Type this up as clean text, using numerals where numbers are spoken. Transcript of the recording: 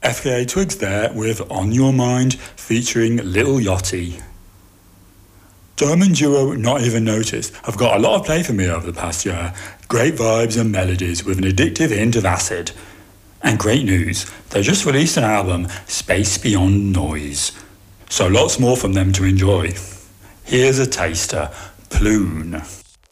FKA Twigs there with On Your Mind featuring Little Yachty. German duo Not Even Noticed have got a lot of play for me over the past year. Great vibes and melodies with an addictive hint of acid. And great news, they just released an album, Space Beyond Noise. So lots more from them to enjoy. Here's a taster, Plune.